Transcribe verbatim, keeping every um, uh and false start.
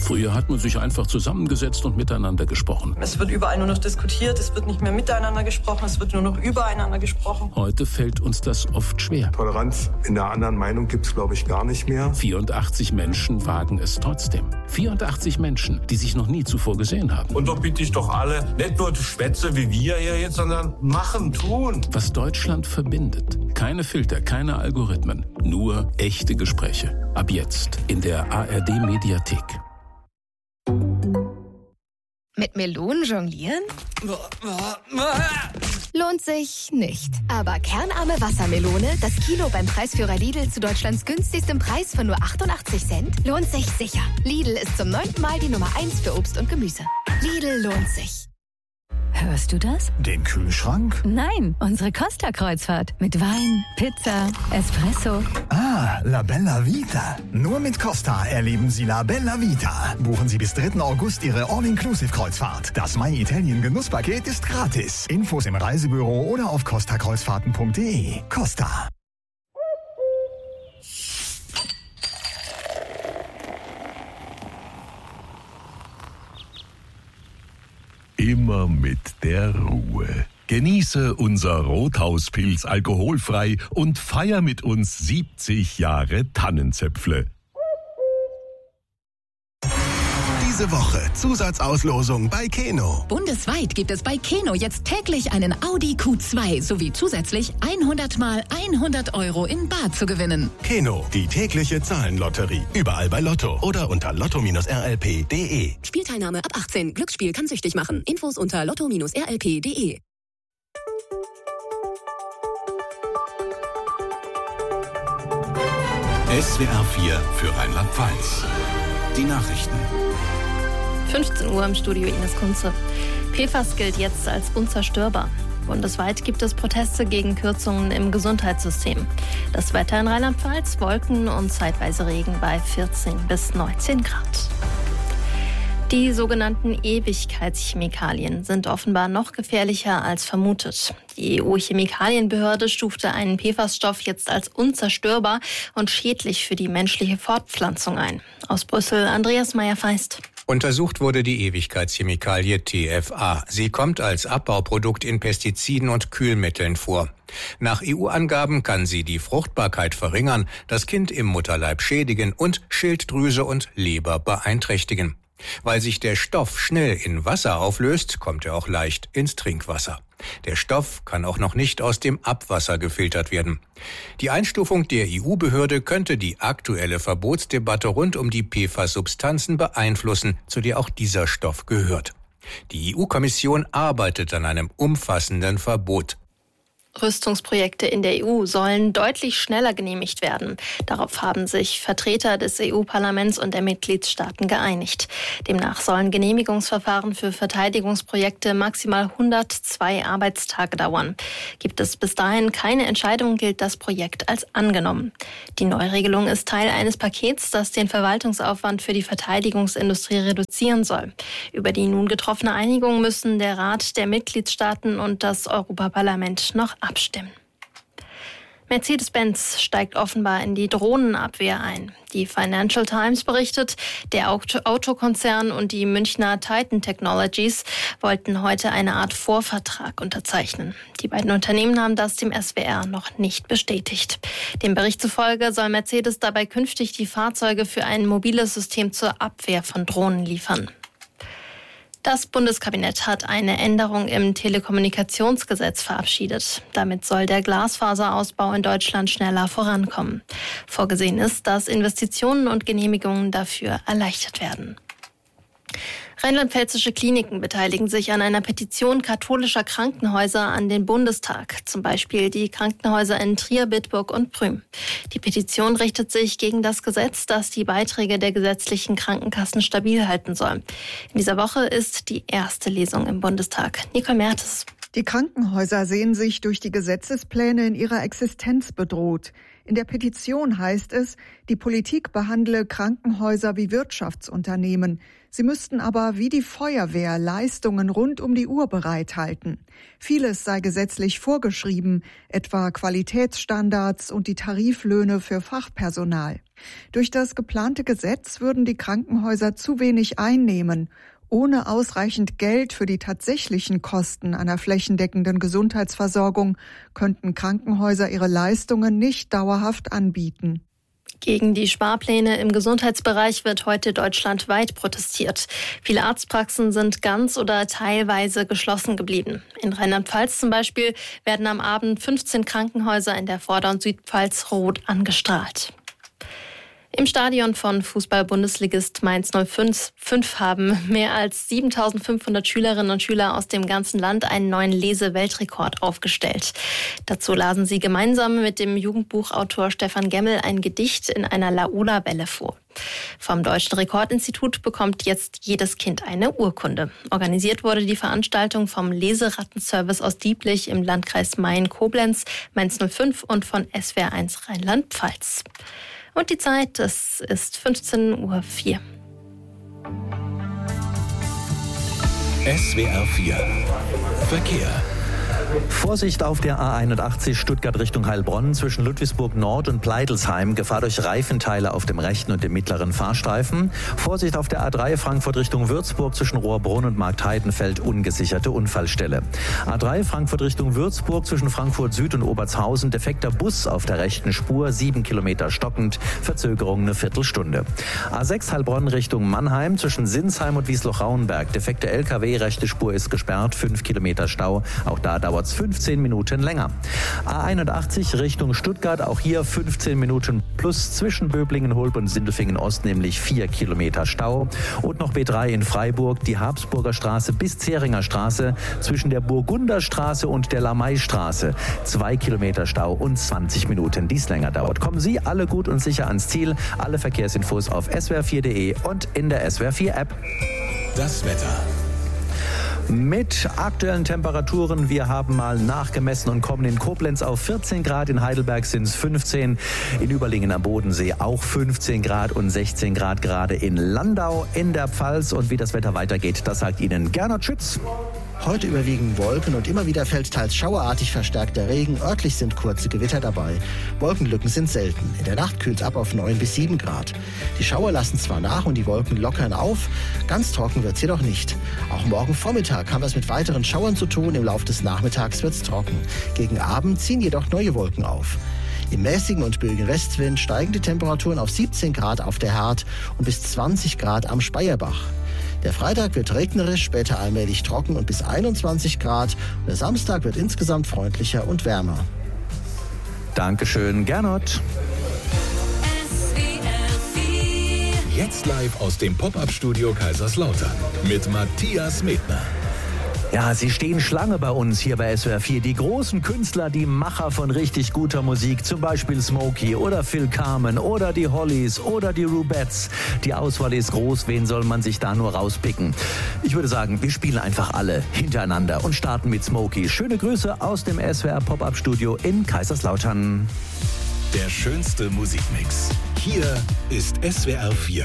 Früher hat man sich einfach zusammengesetzt und miteinander gesprochen. Es wird überall nur noch diskutiert, es wird nicht mehr miteinander gesprochen, es wird nur noch übereinander gesprochen. Heute fällt uns das oft schwer. Toleranz in der anderen Meinung gibt es, glaube ich, gar nicht mehr. vierundachtzig Menschen wagen es trotzdem. vierundachtzig Menschen, die sich noch nie zuvor gesehen haben. Und da bitte ich doch alle, nicht nur Schwätze wie wir hier jetzt, sondern machen, tun. Was Deutschland verbindet. Keine Filter, keine Algorithmen. Nur echte Gespräche. Ab jetzt in der A R D-Mediathek. Mit Melonen jonglieren? Lohnt sich nicht. Aber kernarme Wassermelone, das Kilo beim Preisführer Lidl zu Deutschlands günstigstem Preis von nur achtundachtzig Cent, lohnt sich sicher. Lidl ist zum neunten Mal die Nummer eins für Obst und Gemüse. Lidl lohnt sich. Hörst du das? Den Kühlschrank? Nein, unsere Costa-Kreuzfahrt. Mit Wein, Pizza, Espresso. Ah, La Bella Vita. Nur mit Costa erleben Sie La Bella Vita. Buchen Sie bis dritten August Ihre All-Inclusive-Kreuzfahrt. Das My Italien Genusspaket ist gratis. Infos im Reisebüro oder auf costa kreuzfahrten punkt de. Costa. Immer mit der Ruhe. Genieße unser Rothauspilz alkoholfrei und feier mit uns siebzig Jahre Tannenzäpfle. Diese Woche Zusatzauslosung bei Keno. Bundesweit gibt es bei Keno jetzt täglich einen Audi Q zwei sowie zusätzlich hundert mal hundert Euro in bar zu gewinnen. Keno, die tägliche Zahlenlotterie. Überall bei Lotto oder unter lotto R L P punkt de. Spielteilnahme ab achtzehn. Glücksspiel kann süchtig machen. Infos unter lotto R L P punkt de. S W R vier für Rheinland-Pfalz. Die Nachrichten. fünfzehn Uhr im Studio Ines Kunze. P F A S gilt jetzt als unzerstörbar. Bundesweit gibt es Proteste gegen Kürzungen im Gesundheitssystem. Das Wetter in Rheinland-Pfalz, Wolken und zeitweise Regen bei vierzehn bis neunzehn Grad. Die sogenannten Ewigkeitschemikalien sind offenbar noch gefährlicher als vermutet. Die E U-Chemikalienbehörde stufte einen P F A S-Stoff jetzt als unzerstörbar und schädlich für die menschliche Fortpflanzung ein. Aus Brüssel, Andreas Meyer-Feist. Untersucht wurde die Ewigkeitschemikalie T F A. Sie kommt als Abbauprodukt in Pestiziden und Kühlmitteln vor. Nach E U-Angaben kann sie die Fruchtbarkeit verringern, das Kind im Mutterleib schädigen und Schilddrüse und Leber beeinträchtigen. Weil sich der Stoff schnell in Wasser auflöst, kommt er auch leicht ins Trinkwasser. Der Stoff kann auch noch nicht aus dem Abwasser gefiltert werden. Die Einstufung der E U-Behörde könnte die aktuelle Verbotsdebatte rund um die P F A S-Substanzen beeinflussen, zu der auch dieser Stoff gehört. Die E U-Kommission arbeitet an einem umfassenden Verbot. Rüstungsprojekte in der E U sollen deutlich schneller genehmigt werden. Darauf haben sich Vertreter des E U-Parlaments und der Mitgliedstaaten geeinigt. Demnach sollen Genehmigungsverfahren für Verteidigungsprojekte maximal hundertzwei Arbeitstage dauern. Gibt es bis dahin keine Entscheidung, gilt das Projekt als angenommen. Die Neuregelung ist Teil eines Pakets, das den Verwaltungsaufwand für die Verteidigungsindustrie reduzieren soll. Über die nun getroffene Einigung müssen der Rat der Mitgliedstaaten und das Europaparlament noch abstimmen. Mercedes-Benz steigt offenbar in die Drohnenabwehr ein. Die Financial Times berichtet, der Autokonzern und die Münchner Titan Technologies wollten heute eine Art Vorvertrag unterzeichnen. Die beiden Unternehmen haben das dem S W R noch nicht bestätigt. Dem Bericht zufolge soll Mercedes dabei künftig die Fahrzeuge für ein mobiles System zur Abwehr von Drohnen liefern. Das Bundeskabinett hat eine Änderung im Telekommunikationsgesetz verabschiedet. Damit soll der Glasfaserausbau in Deutschland schneller vorankommen. Vorgesehen ist, dass Investitionen und Genehmigungen dafür erleichtert werden. Rheinland-pfälzische Kliniken beteiligen sich an einer Petition katholischer Krankenhäuser an den Bundestag, zum Beispiel die Krankenhäuser in Trier, Bitburg und Prüm. Die Petition richtet sich gegen das Gesetz, das die Beiträge der gesetzlichen Krankenkassen stabil halten soll. In dieser Woche ist die erste Lesung im Bundestag. Nicole Mertes. Die Krankenhäuser sehen sich durch die Gesetzespläne in ihrer Existenz bedroht. In der Petition heißt es, die Politik behandle Krankenhäuser wie Wirtschaftsunternehmen. Sie müssten aber wie die Feuerwehr Leistungen rund um die Uhr bereithalten. Vieles sei gesetzlich vorgeschrieben, etwa Qualitätsstandards und die Tariflöhne für Fachpersonal. Durch das geplante Gesetz würden die Krankenhäuser zu wenig einnehmen. Ohne ausreichend Geld für die tatsächlichen Kosten einer flächendeckenden Gesundheitsversorgung könnten Krankenhäuser ihre Leistungen nicht dauerhaft anbieten. Gegen die Sparpläne im Gesundheitsbereich wird heute deutschlandweit protestiert. Viele Arztpraxen sind ganz oder teilweise geschlossen geblieben. In Rheinland-Pfalz zum Beispiel werden am Abend fünfzehn Krankenhäuser in der Vorder- und Südpfalz rot angestrahlt. Im Stadion von Fußball-Bundesligist Mainz null fünf haben mehr als siebentausendfünfhundert Schülerinnen und Schüler aus dem ganzen Land einen neuen Lese-Weltrekord aufgestellt. Dazu lasen sie gemeinsam mit dem Jugendbuchautor Stefan Gemmel ein Gedicht in einer Laola-Welle vor. Vom Deutschen Rekordinstitut bekommt jetzt jedes Kind eine Urkunde. Organisiert wurde die Veranstaltung vom Leserattenservice aus Dieblich im Landkreis Main-Koblenz, Mainz null fünf und von S W R eins Rheinland-Pfalz. Und die Zeit, es ist fünfzehn Uhr vier. S W R vier Verkehr. Vorsicht auf der A einundachtzig Stuttgart Richtung Heilbronn zwischen Ludwigsburg Nord und Pleidelsheim. Gefahr durch Reifenteile auf dem rechten und dem mittleren Fahrstreifen. Vorsicht auf der A drei Frankfurt Richtung Würzburg zwischen Rohrbrunn und Marktheidenfeld. Ungesicherte Unfallstelle. A drei Frankfurt Richtung Würzburg zwischen Frankfurt Süd und Obertshausen. Defekter Bus auf der rechten Spur. Sieben Kilometer stockend. Verzögerung eine Viertelstunde. A sechs Heilbronn Richtung Mannheim zwischen Sinsheim und Wiesloch-Rauenberg. Defekter L K W. Rechte Spur ist gesperrt. Fünf Kilometer Stau. Auch da dauert es fünfzehn Minuten länger. A einundachtzig Richtung Stuttgart, auch hier fünfzehn Minuten plus zwischen Böblingen, Hulb und Sindelfingen Ost, nämlich vier Kilometer Stau. Und noch B drei in Freiburg, die Habsburger Straße bis Zähringer Straße zwischen der Burgunderstraße und der Lamaistraße. Zwei Kilometer Stau und zwanzig Minuten, dies länger dauert. Kommen Sie alle gut und sicher ans Ziel. Alle Verkehrsinfos auf S W R vier punkt de und in der S W R vier App. Das Wetter. Mit aktuellen Temperaturen, wir haben mal nachgemessen und kommen in Koblenz auf vierzehn Grad, in Heidelberg sind es fünfzehn, in Überlingen am Bodensee auch fünfzehn Grad und sechzehn Grad gerade in Landau in der Pfalz. Und wie das Wetter weitergeht, das sagt Ihnen Gernot Schütz. Heute überwiegen Wolken und immer wieder fällt teils schauerartig verstärkter Regen. Örtlich sind kurze Gewitter dabei. Wolkenlücken sind selten. In der Nacht kühlt es ab auf neun bis sieben Grad. Die Schauer lassen zwar nach und die Wolken lockern auf, ganz trocken wird es jedoch nicht. Auch morgen Vormittag haben wir es mit weiteren Schauern zu tun. Im Laufe des Nachmittags wird es trocken. Gegen Abend ziehen jedoch neue Wolken auf. Im mäßigen und böigen Westwind steigen die Temperaturen auf siebzehn Grad auf der Hart und bis zwanzig Grad am Speyerbach. Der Freitag wird regnerisch, später allmählich trocken und bis einundzwanzig Grad. Und der Samstag wird insgesamt freundlicher und wärmer. Dankeschön, Gernot. Jetzt live aus dem Pop-Up-Studio Kaiserslautern mit Matthias Medner. Ja, sie stehen Schlange bei uns hier bei S W R vier. Die großen Künstler, die Macher von richtig guter Musik, zum Beispiel Smokey oder Phil Carmen oder die Hollies oder die Rubettes. Die Auswahl ist groß, wen soll man sich da nur rauspicken? Ich würde sagen, wir spielen einfach alle hintereinander und starten mit Smokey. Schöne Grüße aus dem S W R Pop-Up-Studio in Kaiserslautern. Der schönste Musikmix. Hier ist S W R vier.